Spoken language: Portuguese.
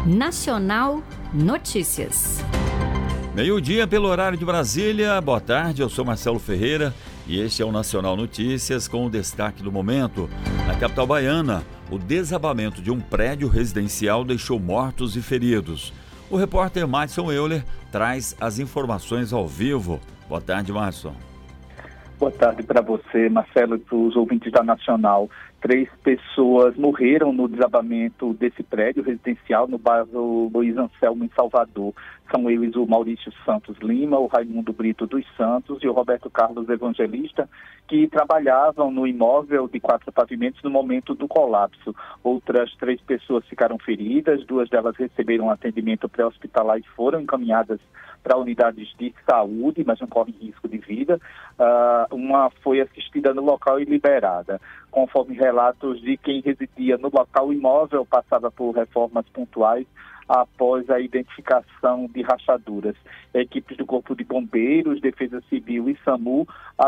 Nacional Notícias. Meio-dia pelo horário de Brasília. Boa tarde, eu sou Marcelo Ferreira e este é o Nacional Notícias com o destaque do momento. Na capital baiana, o desabamento de um prédio residencial deixou mortos e feridos. O repórter Madison Euler traz as informações ao vivo. Boa tarde, Madison. Boa tarde para você, Marcelo, e para os ouvintes da Nacional. 3 pessoas morreram no desabamento desse prédio residencial no bairro Luiz Anselmo, em Salvador. São eles o Maurício Santos Lima, o Raimundo Brito dos Santos e o Roberto Carlos Evangelista, que trabalhavam no imóvel de 4 pavimentos no momento do colapso. Outras 3 pessoas ficaram feridas, 2 delas receberam atendimento pré-hospitalar e foram encaminhadas para unidades de saúde, mas não correm risco de vida. Uma foi assistida no local e liberada. Conforme relatos de quem residia no local, o imóvel passava por reformas pontuais após a identificação de rachaduras. Equipes do Corpo de Bombeiros, Defesa Civil e SAMU